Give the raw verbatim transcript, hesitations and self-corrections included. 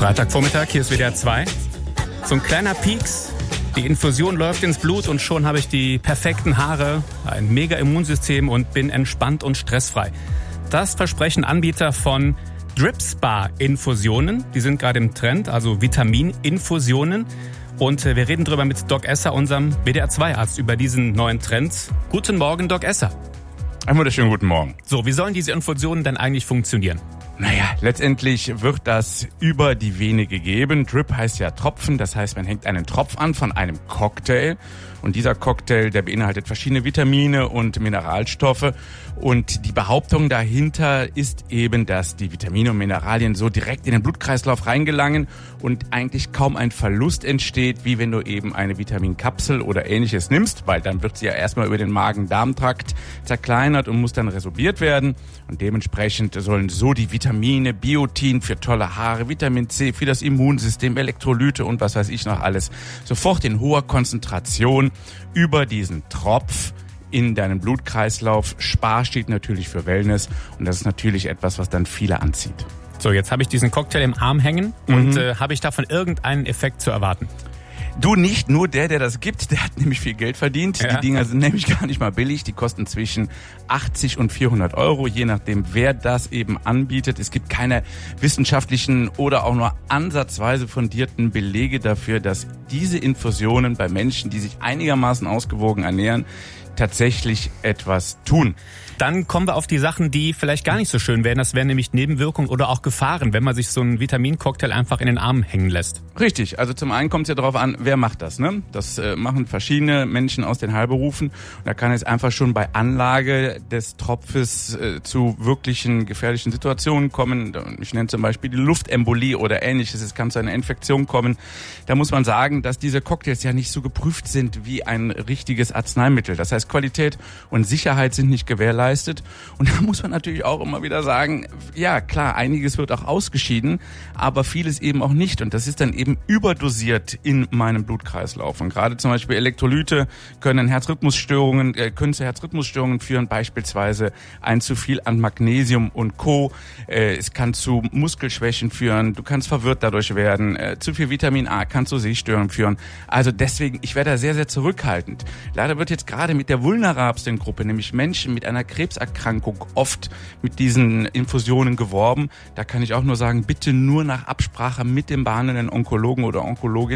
Freitagvormittag, hier ist W D R zwei. So ein kleiner Pieks, die Infusion läuft ins Blut und schon habe ich die perfekten Haare, ein mega Immunsystem und bin entspannt und stressfrei. Das versprechen Anbieter von Drip Spa Infusionen. Die sind gerade im Trend, also Vitamininfusionen. Und wir reden drüber mit Doc Esser, unserem W D R zwei Arzt, über diesen neuen Trend. Guten Morgen, Doc Esser. Einen wunderschönen guten Morgen. So, wie sollen diese Infusionen denn eigentlich funktionieren? Naja, letztendlich wird das über die Vene gegeben. Drip heißt ja Tropfen, das heißt, man hängt einen Tropf an von einem Cocktail. Und dieser Cocktail, der beinhaltet verschiedene Vitamine und Mineralstoffe. Und die Behauptung dahinter ist eben, dass die Vitamine und Mineralien so direkt in den Blutkreislauf reingelangen und eigentlich kaum ein Verlust entsteht, wie wenn du eben eine Vitaminkapsel oder Ähnliches nimmst, weil dann wird sie ja erstmal über den Magen-Darm-Trakt zerkleinert und muss dann resorbiert werden. Und dementsprechend sollen so die Vitamine, Biotin für tolle Haare, Vitamin C für das Immunsystem, Elektrolyte und was weiß ich noch alles, sofort in hoher Konzentration über diesen Tropf in deinen Blutkreislauf. Spa steht natürlich für Wellness und das ist natürlich etwas, was dann viele anzieht. So, jetzt habe ich diesen Cocktail im Arm hängen mhm. und äh, habe ich davon irgendeinen Effekt zu erwarten? Du nicht, nur der, der das gibt, der hat nämlich viel Geld verdient. Ja. Die Dinger sind nämlich gar nicht mal billig. Die kosten zwischen achtzig und vierhundert Euro, je nachdem, wer das eben anbietet. Es gibt keine wissenschaftlichen oder auch nur ansatzweise fundierten Belege dafür, dass diese Infusionen bei Menschen, die sich einigermaßen ausgewogen ernähren, tatsächlich etwas tun. Dann kommen wir auf die Sachen, die vielleicht gar nicht so schön wären. Das wären nämlich Nebenwirkungen oder auch Gefahren, wenn man sich so einen Vitamincocktail einfach in den Arm hängen lässt. Richtig, also zum einen kommt es ja darauf an, wer macht das, ne? Das äh, machen verschiedene Menschen aus den Heilberufen. Und da kann es einfach schon bei Anlage des Tropfes äh, zu wirklichen gefährlichen Situationen kommen. Ich nenne zum Beispiel die Luftembolie oder Ähnliches. Es kann zu einer Infektion kommen. Da muss man sagen, dass diese Cocktails ja nicht so geprüft sind wie ein richtiges Arzneimittel. Das heißt, Qualität und Sicherheit sind nicht gewährleistet. Und da muss man natürlich auch immer wieder sagen, ja klar, einiges wird auch ausgeschieden, aber vieles eben auch nicht. Und das ist dann eben überdosiert in meinem Blutkreislauf. Und gerade zum Beispiel Elektrolyte können Herzrhythmusstörungen, äh, können zu Herzrhythmusstörungen führen, beispielsweise ein zu viel an Magnesium und Co. Äh, es kann zu Muskelschwächen führen, du kannst verwirrt dadurch werden, äh, zu viel Vitamin A kann zu Sehstörungen führen. Also deswegen, ich werde da sehr, sehr zurückhaltend. Leider wird jetzt gerade mit der vulnerablen Gruppe, nämlich Menschen mit einer Krebserkrankung, oft mit diesen Infusionen geworben. Da kann ich auch nur sagen, bitte nur nach Absprache mit dem behandelnden Onkologen oder Onkologin.